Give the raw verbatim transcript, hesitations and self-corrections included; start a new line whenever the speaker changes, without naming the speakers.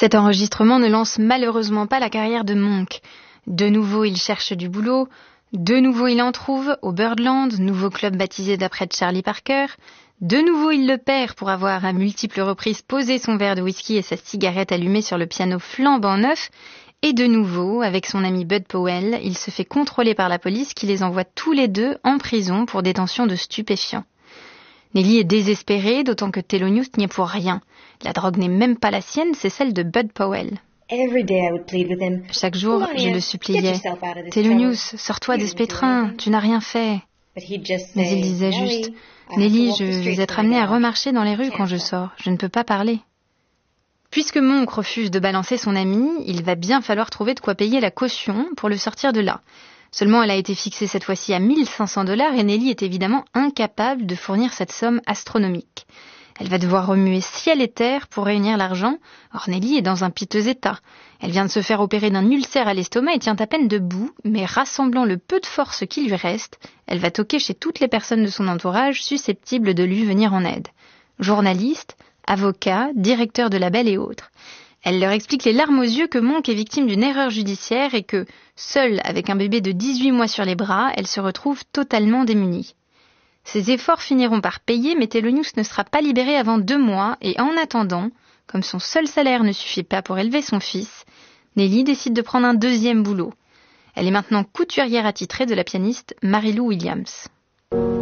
Cet enregistrement ne lance malheureusement pas la carrière de Monk. De nouveau, il cherche du boulot. De nouveau, il en trouve au Birdland, nouveau club baptisé d'après Charlie Parker. De nouveau, il le perd pour avoir à multiples reprises posé son verre de whisky et sa cigarette allumée sur le piano flambant neuf. Et de nouveau, avec son ami Bud Powell, il se fait contrôler par la police qui les envoie tous les deux en prison pour détention de stupéfiants. Nellie est désespérée, d'autant que Thelonious n'y est pour rien. La drogue n'est même pas la sienne, c'est celle de Bud Powell. Chaque jour, je le suppliais. « Thelonious, sors-toi de ce pétrin, tu n'as rien fait. » Mais il disait juste « Nellie, je vais être amené à remarcher dans les rues quand je sors, je ne peux pas parler. » Puisque Monk refuse de balancer son ami, il va bien falloir trouver de quoi payer la caution pour le sortir de là. Seulement, elle a été fixée cette fois-ci à mille cinq cents dollars et Nellie est évidemment incapable de fournir cette somme astronomique. Elle va devoir remuer ciel et terre pour réunir l'argent. Or, Nellie est dans un piteux état. Elle vient de se faire opérer d'un ulcère à l'estomac et tient à peine debout, mais rassemblant le peu de force qui lui reste, elle va toquer chez toutes les personnes de son entourage susceptibles de lui venir en aide. Journalistes, avocats, directeurs de labels et autres. Elle leur explique les larmes aux yeux que Monk est victime d'une erreur judiciaire et que, seule avec un bébé de dix-huit mois sur les bras, elle se retrouve totalement démunie. Ses efforts finiront par payer, mais Thelonious ne sera pas libéré avant deux mois et en attendant, comme son seul salaire ne suffit pas pour élever son fils, Nellie décide de prendre un deuxième boulot. Elle est maintenant couturière attitrée de la pianiste Mary Lou Williams.